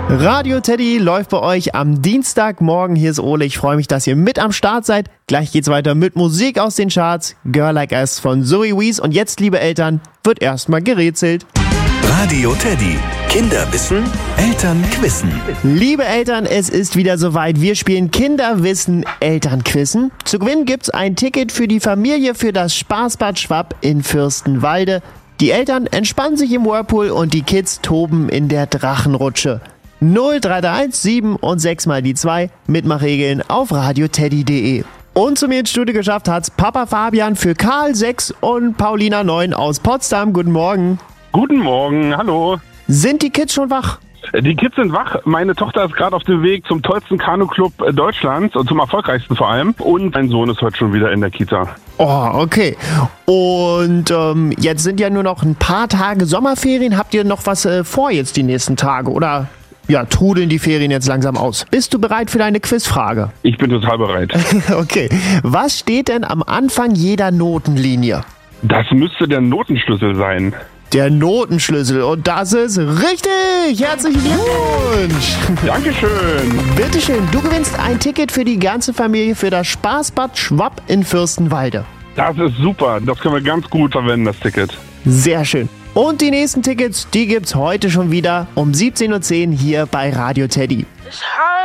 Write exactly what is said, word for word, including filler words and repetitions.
Radio Teddy läuft bei euch am Dienstagmorgen. Hier ist Ole. Ich freue mich, dass ihr mit am Start seid. Gleich geht's weiter mit Musik aus den Charts. Girl Like Us von Zoe Wees. Und jetzt, liebe Eltern, wird erstmal gerätselt. Radio Teddy. Kinderwissen, Elternquissen. Liebe Eltern, es ist wieder soweit. Wir spielen Kinderwissen, Elternquissen. Zu gewinnen gibt's ein Ticket für die Familie für das Spaßbad Schwapp in Fürstenwalde. Die Eltern entspannen sich im Whirlpool und die Kids toben in der Drachenrutsche. null drei drei eins sieben und sechs mal die zwei. Mitmachregeln auf radioteddy punkt de. Und zu mir ins Studio geschafft hat's Papa Fabian für Karl sechs und Paulina neun aus Potsdam. Guten Morgen. Guten Morgen, hallo. Sind die Kids schon wach? Die Kids sind wach. Meine Tochter ist gerade auf dem Weg zum tollsten Kanuclub Deutschlands und zum erfolgreichsten vor allem. Und mein Sohn ist heute schon wieder in der Kita. Oh, okay. Und ähm, jetzt sind ja nur noch ein paar Tage Sommerferien. Habt ihr noch was äh, vor jetzt die nächsten Tage? Oder ja, trudeln die Ferien jetzt langsam aus? Bist du bereit für deine Quizfrage? Ich bin total bereit. Okay. Was steht denn am Anfang jeder Notenlinie? Das müsste der Notenschlüssel sein. Der Notenschlüssel. Und das ist richtig. Herzlichen Glückwunsch. Dankeschön. Bitteschön. Du gewinnst ein Ticket für die ganze Familie für das Spaßbad Schwapp in Fürstenwalde. Das ist super. Das können wir ganz gut verwenden, das Ticket. Sehr schön. Und die nächsten Tickets, die gibt's heute schon wieder um siebzehn Uhr zehn hier bei Radio Teddy. It's hard.